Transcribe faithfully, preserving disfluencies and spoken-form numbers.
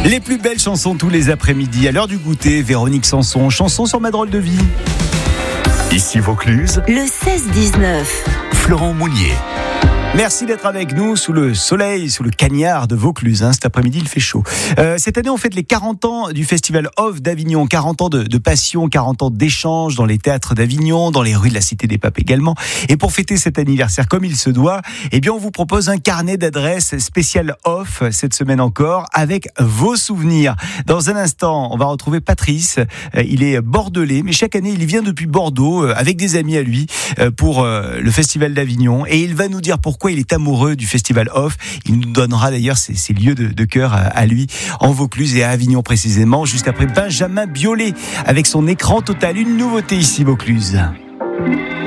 Les plus belles chansons tous les après-midi. À l'heure du goûter, Véronique Sanson, chanson sur ma drôle de vie. Ici Vaucluse, le seize dix-neuf. Florent Mounier. Merci d'être avec nous sous le soleil, sous le cagnard de Vaucluse. Hein. Cet après-midi, il fait chaud. Euh, cette année, on fête les quarante ans du Festival Off d'Avignon. quarante ans de, de passion, quarante ans d'échanges dans les théâtres d'Avignon, dans les rues de la Cité des Papes également. Et pour fêter cet anniversaire comme il se doit, eh bien, on vous propose un carnet d'adresses spécial Off cette semaine encore avec vos souvenirs. Dans un instant, on va retrouver Patrice. Euh, il est bordelais, mais chaque année, il vient depuis Bordeaux euh, avec des amis à lui euh, pour euh, le Festival d'Avignon. Et il va nous dire pourquoi Pourquoi il est amoureux du Festival Off. Il nous donnera d'ailleurs ses, ses lieux de, de cœur à, à lui, en Vaucluse et à Avignon précisément, juste après Benjamin Biolay avec son écran total. Une nouveauté ici, Vaucluse.